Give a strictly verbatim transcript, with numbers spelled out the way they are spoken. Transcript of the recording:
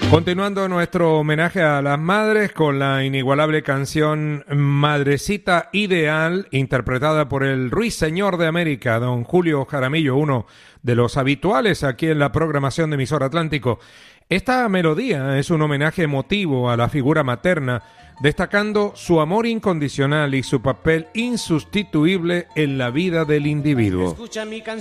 Continuando nuestro homenaje a las madres con la inigualable canción Madrecita Ideal, interpretada por el Ruiseñor de América, don Julio Jaramillo, uno de los habituales aquí en la programación de Emisor Atlántico. Esta melodía es un homenaje emotivo a la figura materna, destacando su amor incondicional y su papel insustituible en la vida del individuo. Escucha mi canción.